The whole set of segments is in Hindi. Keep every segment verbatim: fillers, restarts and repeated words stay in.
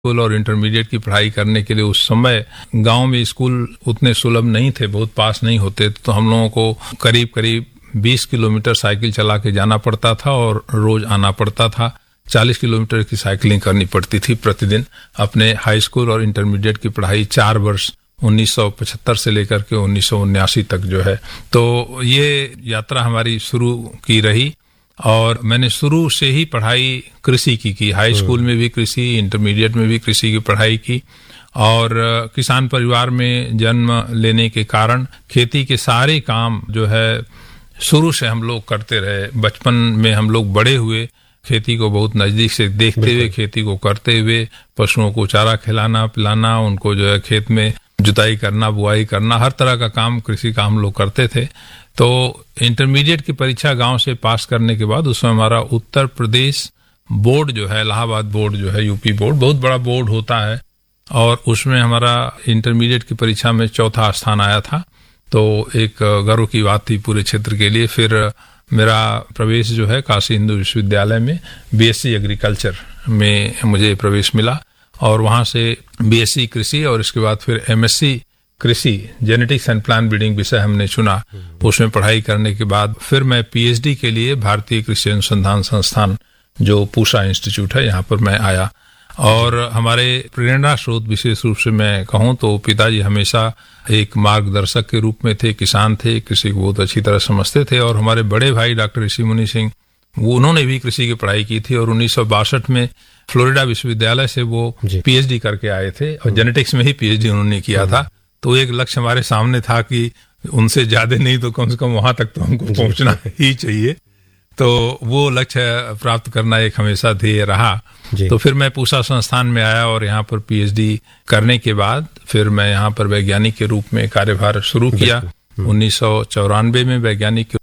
स्कूल और इंटरमीडिएट की पढ़ाई करने के लिए उस समय गांव में स्कूल उतने सुलभ नहीं थे, बहुत पास नहीं होते, तो हम लोगों को करीब करीब बीस किलोमीटर साइकिल चला के जाना पड़ता था और रोज आना पड़ता था। चालीस किलोमीटर की साइकिलिंग करनी पड़ती थी प्रतिदिन। अपने हाई स्कूल और इंटरमीडिएट की पढ़ाई चार वर्ष उन्नीस सौ पचहत्तर से लेकर के उन्नीस सौ उन्यासी तक जो है, तो ये यात्रा हमारी शुरू की रही। और मैंने शुरू से ही पढ़ाई कृषि की की हाई स्कूल में भी कृषि, इंटरमीडिएट में भी कृषि की पढ़ाई की। और किसान परिवार में जन्म लेने के कारण खेती के सारे काम जो है शुरू से हम लोग करते रहे। बचपन में हम लोग बड़े हुए खेती को बहुत नजदीक से देखते हुए, खेती को करते हुए, पशुओं को चारा खिलाना पिलाना, उनको जो है खेत में जुताई करना, बुआई करना, हर तरह का काम कृषि का हम लोग करते थे। तो इंटरमीडिएट की परीक्षा गांव से पास करने के बाद उसमें हमारा उत्तर प्रदेश बोर्ड जो है, इलाहाबाद बोर्ड जो है, यूपी बोर्ड, बहुत बड़ा बोर्ड होता है, और उसमें हमारा इंटरमीडिएट की परीक्षा में चौथा स्थान आया था। तो एक गर्व की बात थी पूरे क्षेत्र के लिए। फिर मेरा प्रवेश जो है काशी हिंदू विश्वविद्यालय में बीएससी एग्रीकल्चर में मुझे प्रवेश मिला, और वहां से बीएससी कृषि और इसके बाद फिर एमएससी कृषि जेनेटिक्स एंड प्लांट ब्रीडिंग विषय हमने चुना। उसमें पढ़ाई करने के बाद फिर मैं पीएचडी के लिए भारतीय कृषि अनुसंधान संस्थान जो पूसा इंस्टीट्यूट है, यहाँ पर मैं आया। और हमारे प्रेरणा स्रोत विशेष रूप से मैं कहूँ तो पिताजी हमेशा एक मार्गदर्शक के रूप में थे, किसान थे, कृषि को बहुत अच्छी तरह समझते थे। और हमारे बड़े भाई डॉक्टर ऋषि मुनि सिंह, वो उन्होंने भी कृषि की पढ़ाई की थी और उन्नीस सौ बासठ में फ्लोरिडा विश्वविद्यालय से वो पीएचडी करके आए थे और जेनेटिक्स में ही पीएचडी उन्होंने किया था। तो एक लक्ष्य हमारे सामने था कि उनसे ज्यादा नहीं तो कम से कम वहां तक तो हमको पहुंचना ही चाहिए। तो वो लक्ष्य प्राप्त करना एक हमेशा ध्येय रहा। तो फिर मैं पूसा संस्थान में आया और यहाँ पर पीएचडी करने के बाद फिर मैं यहाँ पर वैज्ञानिक के रूप में कार्यभार शुरू किया। उन्नीस सौ चौरानवे में वैज्ञानिक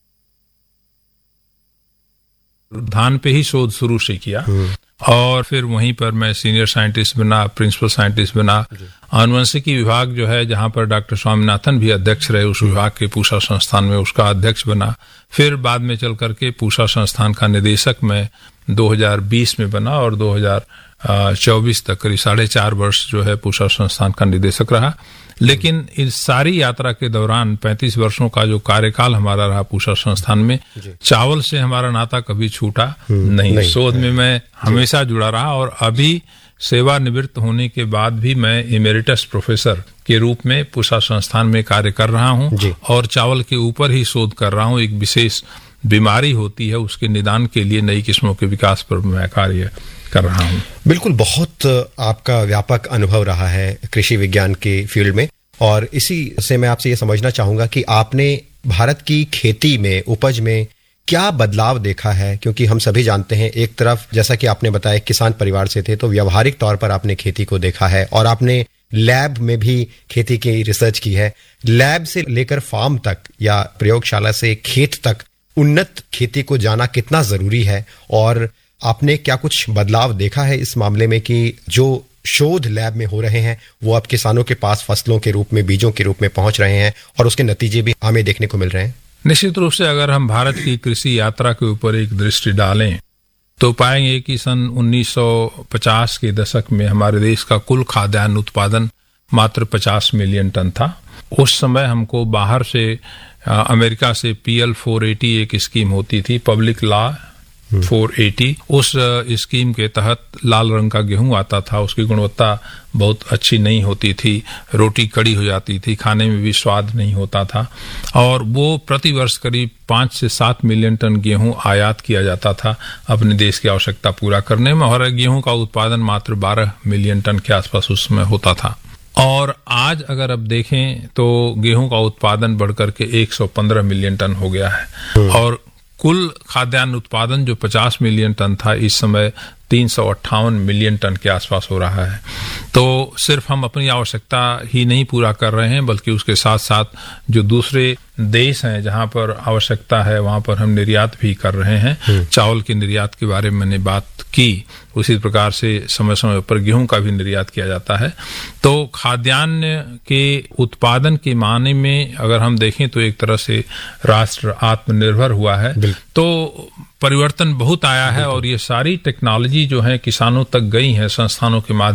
धान पे ही शोध शुरू से किया, और फिर वहीं पर मैं सीनियर साइंटिस्ट बना, प्रिंसिपल साइंटिस्ट बना। आनुवंशिकी विभाग जो है, जहां पर डॉक्टर स्वामीनाथन भी अध्यक्ष रहे, उस विभाग के पूसा संस्थान में उसका अध्यक्ष बना। फिर बाद में चल करके पूसा संस्थान का निदेशक मैं दो हज़ार बीस में बना और दो हज़ार चौबीस तक करीब साढ़े चार वर्ष जो है पूसा संस्थान का निदेशक रहा। लेकिन इस सारी यात्रा के दौरान पैंतीस वर्षों का जो कार्यकाल हमारा रहा पूसा संस्थान में, चावल से हमारा नाता कभी छूटा नहीं, नहीं। शोध में मैं हमेशा जुड़ा रहा, और अभी सेवानिवृत्त होने के बाद भी मैं इमेरिटस प्रोफेसर के रूप में पूसा संस्थान में कार्य कर रहा हूँ और चावल के ऊपर ही शोध कर रहा हूँ। एक विशेष बीमारी होती है, उसके निदान के लिए नई किस्मों के विकास पर मैं कार्य कर रहा हूँ। बिल्कुल, बहुत आपका व्यापक अनुभव रहा है कृषि विज्ञान के फील्ड में, और इसी से मैं आपसे ये समझना चाहूंगा कि आपने भारत की खेती में, उपज में क्या बदलाव देखा है? क्योंकि हम सभी जानते हैं, एक तरफ जैसा कि आपने बताया किसान परिवार से थे, तो व्यवहारिक तौर पर आपने खेती को देखा है और आपने लैब में भी खेती की रिसर्च की है। लैब से लेकर फार्म तक या प्रयोगशाला से खेत तक उन्नत खेती को जाना कितना जरूरी है, और आपने क्या कुछ बदलाव देखा है इस मामले में कि जो शोध लैब में हो रहे हैं वो अब किसानों के पास फसलों के रूप में, बीजों के रूप में पहुंच रहे हैं और उसके नतीजे भी हमें देखने को मिल रहे हैं? निश्चित रूप से अगर हम भारत की कृषि यात्रा के ऊपर एक दृष्टि डालें तो पाएंगे कि सन उन्नीस सौ पचास के दशक में हमारे देश का कुल खाद्यान्न उत्पादन मात्र पचास मिलियन टन था। उस समय हमको बाहर से आ, अमेरिका से पीएल चार सौ अस्सी एक स्कीम होती थी, पब्लिक लॉ चार सौ अस्सी। उस स्कीम के तहत लाल रंग का गेहूं आता था, उसकी गुणवत्ता बहुत अच्छी नहीं होती थी, रोटी कड़ी हो जाती थी, खाने में भी स्वाद नहीं होता था, और वो प्रति वर्ष करीब पांच से सात मिलियन टन गेहूं आयात किया जाता था अपने देश की आवश्यकता पूरा करने में, और गेहूं का उत्पादन मात्र बारह मिलियन टन के आसपास उस समय होता था। और आज अगर अब देखें तो गेहूं का उत्पादन बढ़कर के एक सौ पंद्रह मिलियन टन हो गया है, और कुल खाद्यान्न उत्पादन जो पचास मिलियन टन था इस समय तीन सौ अट्ठावन मिलियन टन के आसपास हो रहा है। तो सिर्फ हम अपनी आवश्यकता ही नहीं पूरा कर रहे हैं, बल्कि उसके साथ साथ जो दूसरे देश हैं जहां पर आवश्यकता है वहां पर हम निर्यात भी कर रहे हैं। चावल के निर्यात के बारे में मैंने बात की, उसी प्रकार से समय समय पर गेहूं का भी निर्यात किया जाता है। तो खाद्यान्न के उत्पादन के माने में अगर हम देखें तो एक तरह से राष्ट्र आत्मनिर्भर हुआ है। तो परिवर्तन बहुत आया है, और ये सारी टेक्नोलॉजी जो है किसानों तक गई है संस्थानों के माध्यम